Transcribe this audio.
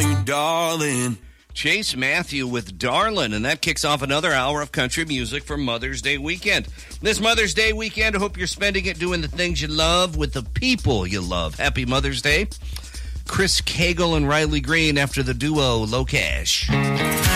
you, darling. Chase Matthew with Darlin', and that kicks off another hour of country music for Mother's Day weekend. This Mother's Day weekend, I hope you're spending it doing the things you love with the people you love. Happy Mother's Day. Chris Cagle and Riley Green after the duo Low Cash.